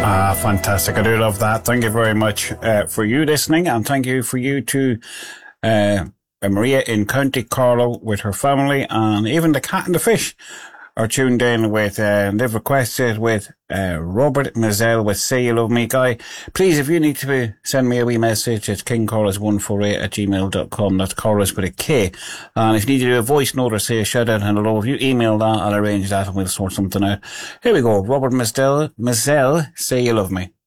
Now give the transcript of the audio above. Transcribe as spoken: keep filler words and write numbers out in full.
Ah, fantastic. I do love that. Thank you very much uh, for you listening, and thank you for you to uh, Maria in County Carlow with her family, and even the cat and the fish are tuned in with, uh, they've requested with uh, Robert Mazel with Say You Love Me. Guy, please, if you need to send me a wee message, it's kingcorliss one four eight at gmail dot com. That's Corliss with a K. And if you need to do a voice note or say a shout out and hello, if you email that, I'll arrange that and we'll sort something out. Here we go. Robert Mazel, Mazel, Say You Love Me.